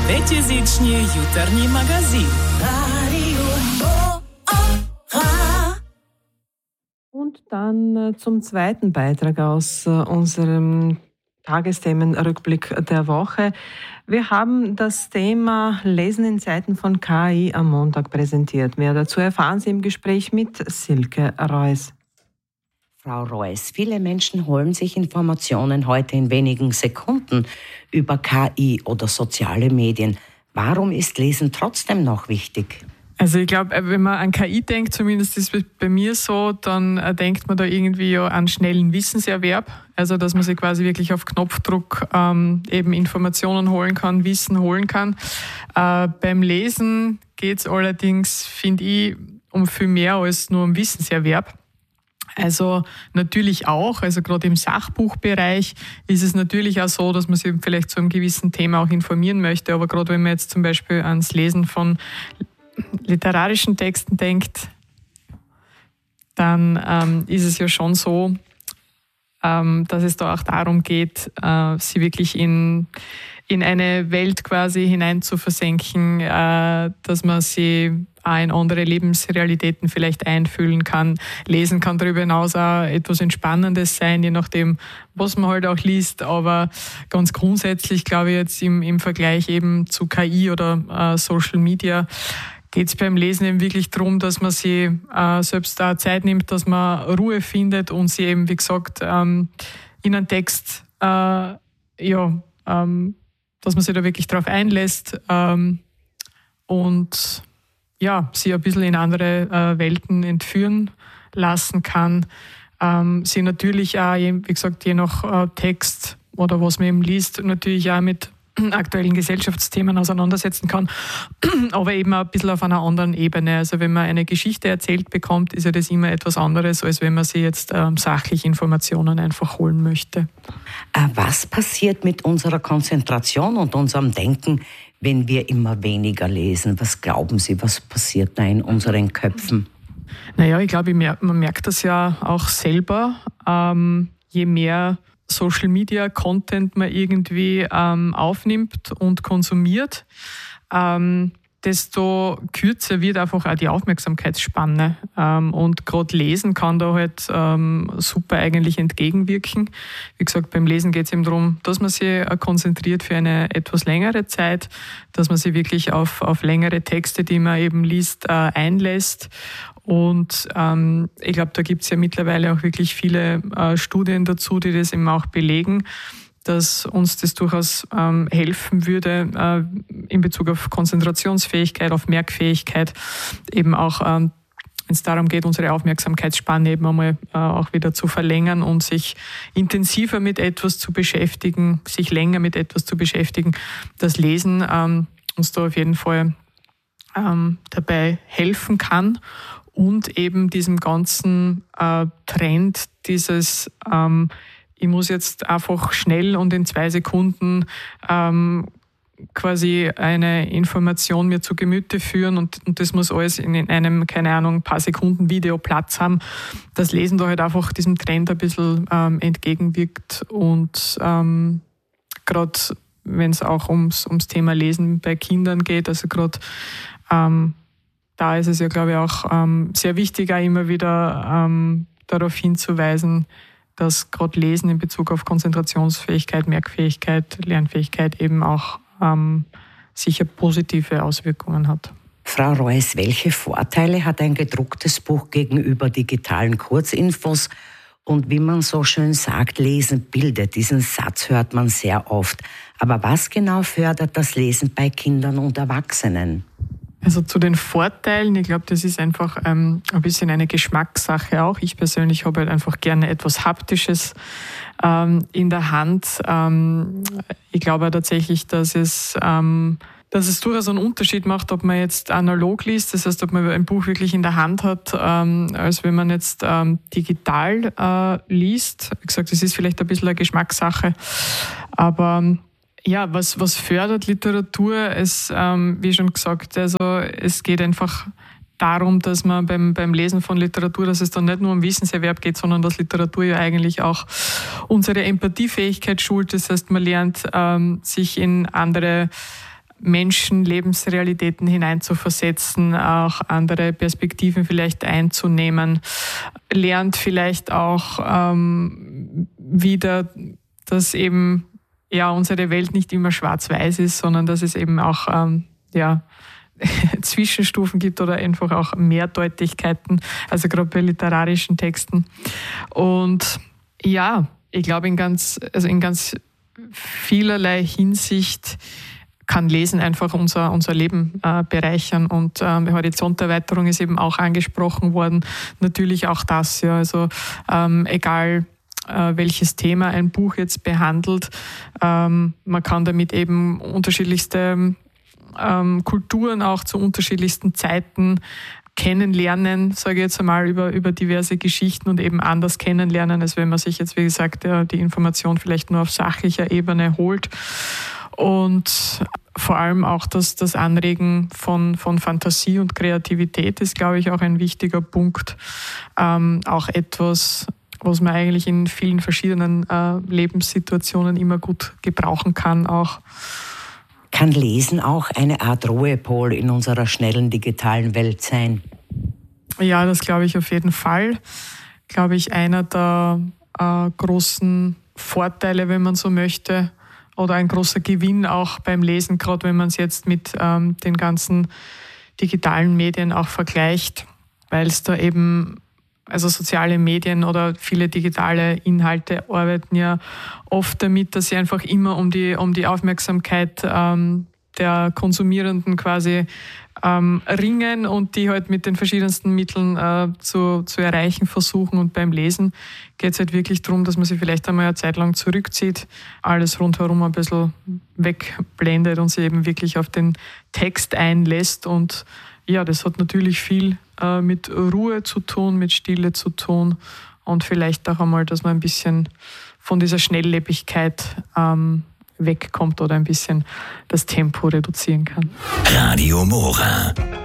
Пятизичний jutarnji magazin. Und dann zum zweiten Beitrag aus unserem Tagesthemenrückblick der Woche. Wir haben das Thema Lesen in Zeiten von KI am Montag präsentiert. Mehr dazu erfahren Sie im Gespräch mit Silke Reuss. Frau Reuss, viele Menschen holen sich Informationen heute in wenigen Sekunden über KI oder soziale Medien. Warum ist Lesen trotzdem noch wichtig? Also ich glaube, wenn man an KI denkt, zumindest ist es bei mir so, dann denkt man da irgendwie ja an schnellen Wissenserwerb. Also dass man sich quasi wirklich auf Knopfdruck eben Informationen holen kann, Wissen holen kann. Beim Lesen geht es allerdings, finde ich, um viel mehr als nur um Wissenserwerb. Also natürlich auch, also gerade im Sachbuchbereich ist es natürlich auch so, dass man sich vielleicht zu einem gewissen Thema auch informieren möchte. Aber gerade wenn man jetzt zum Beispiel ans Lesen von literarischen Texten denkt, dann ist es ja schon so, dass es da auch darum geht, sie wirklich in eine Welt quasi hinein zu versenken, dass man sie auch in andere Lebensrealitäten vielleicht einfühlen kann. Lesen kann darüber hinaus auch etwas Entspannendes sein, je nachdem, was man halt auch liest. Aber ganz grundsätzlich, glaube ich, jetzt im Vergleich eben zu KI oder Social Media, geht es beim Lesen eben wirklich darum, dass man sich selbst da Zeit nimmt, dass man Ruhe findet und sie eben, wie gesagt, in einen Text, dass man sich da wirklich drauf einlässt und ja, sie ein bisschen in andere Welten entführen lassen kann. Sie natürlich auch, wie gesagt, je nach Text oder was man eben liest, natürlich auch mit aktuellen Gesellschaftsthemen auseinandersetzen kann, aber eben auch ein bisschen auf einer anderen Ebene. Also wenn man eine Geschichte erzählt bekommt, ist ja das immer etwas anderes, als wenn man sich jetzt sachlich Informationen einfach holen möchte. Was passiert mit unserer Konzentration und unserem Denken, wenn wir immer weniger lesen? Was glauben Sie, was passiert da in unseren Köpfen? Naja, ich glaube, man merkt das ja auch selber. Je mehr Social-Media-Content man irgendwie aufnimmt und konsumiert, desto kürzer wird einfach auch die Aufmerksamkeitsspanne. Und gerade Lesen kann da halt super eigentlich entgegenwirken. Wie gesagt, beim Lesen geht es eben darum, dass man sich konzentriert für eine etwas längere Zeit, dass man sich wirklich auf längere Texte, die man eben liest, einlässt. Und ich glaube, da gibt es ja mittlerweile auch wirklich viele Studien dazu, die das eben auch belegen, dass uns das durchaus helfen würde in Bezug auf Konzentrationsfähigkeit, auf Merkfähigkeit, eben auch, wenn es darum geht, unsere Aufmerksamkeitsspanne eben einmal auch wieder zu verlängern und sich intensiver mit etwas zu beschäftigen, sich länger mit etwas zu beschäftigen. Das Lesen uns da auf jeden Fall dabei helfen kann. Und eben diesem ganzen Trend, dieses ich muss jetzt einfach schnell und in 2 Sekunden quasi eine Information mir zu Gemüte führen und das muss alles in einem, keine Ahnung, paar Sekunden Video Platz haben. Das Lesen da halt einfach diesem Trend ein bisschen entgegenwirkt und gerade wenn es auch ums Thema Lesen bei Kindern geht, also gerade da ist es ja, glaube ich, auch sehr wichtig, auch immer wieder darauf hinzuweisen, dass gerade Lesen in Bezug auf Konzentrationsfähigkeit, Merkfähigkeit, Lernfähigkeit eben auch sicher positive Auswirkungen hat. Frau Reuss, welche Vorteile hat ein gedrucktes Buch gegenüber digitalen Kurzinfos? Und wie man so schön sagt, Lesen bildet. Diesen Satz hört man sehr oft. Aber was genau fördert das Lesen bei Kindern und Erwachsenen? Also zu den Vorteilen, ich glaube, das ist einfach ein bisschen eine Geschmackssache auch. Ich persönlich habe halt einfach gerne etwas Haptisches in der Hand. Ich glaube tatsächlich, dass es durchaus einen Unterschied macht, ob man jetzt analog liest, das heißt, ob man ein Buch wirklich in der Hand hat, als wenn man jetzt digital liest. Wie gesagt, das ist vielleicht ein bisschen eine Geschmackssache, aber ja, was fördert Literatur? Es, wie schon gesagt, also es geht einfach darum, dass man beim Lesen von Literatur, dass es dann nicht nur um Wissenserwerb geht, sondern dass Literatur ja eigentlich auch unsere Empathiefähigkeit schult. Das heißt, man lernt, sich in andere Menschen, Lebensrealitäten hineinzuversetzen, auch andere Perspektiven vielleicht einzunehmen, lernt vielleicht auch wieder, dass eben unsere Welt nicht immer schwarz-weiß ist, sondern dass es eben auch Zwischenstufen gibt oder einfach auch Mehrdeutigkeiten, also gerade bei literarischen Texten. Und ja, ich glaube in ganz vielerlei Hinsicht kann Lesen einfach unser Leben bereichern, und Horizonterweiterung ist eben auch angesprochen worden. Natürlich auch das, also egal welches Thema ein Buch jetzt behandelt, man kann damit eben unterschiedlichste Kulturen auch zu unterschiedlichsten Zeiten kennenlernen, sage ich jetzt einmal, über diverse Geschichten und eben anders kennenlernen, als wenn man sich jetzt, wie gesagt, die Information vielleicht nur auf sachlicher Ebene holt. Und vor allem auch das Anregen von Fantasie und Kreativität ist, glaube ich, auch ein wichtiger Punkt. Auch etwas, was man eigentlich in vielen verschiedenen Lebenssituationen immer gut gebrauchen kann. Auch. Kann Lesen auch eine Art Ruhepol in unserer schnellen digitalen Welt sein? Ja, das glaube ich auf jeden Fall. Glaube ich, einer der großen Vorteile, wenn man so möchte, oder ein großer Gewinn auch beim Lesen, gerade wenn man es jetzt mit den ganzen digitalen Medien auch vergleicht, weil es da eben, also soziale Medien oder viele digitale Inhalte arbeiten ja oft damit, dass sie einfach immer um die Aufmerksamkeit der Konsumierenden quasi ringen und die halt mit den verschiedensten Mitteln zu erreichen versuchen. Und beim Lesen geht es halt wirklich darum, dass man sich vielleicht einmal eine Zeit lang zurückzieht, alles rundherum ein bisschen wegblendet und sich eben wirklich auf den Text einlässt. Und ja, das hat natürlich viel mit Ruhe zu tun, mit Stille zu tun und vielleicht auch einmal, dass man ein bisschen von dieser Schnelllebigkeit wegkommt oder ein bisschen das Tempo reduzieren kann. Radio Mora.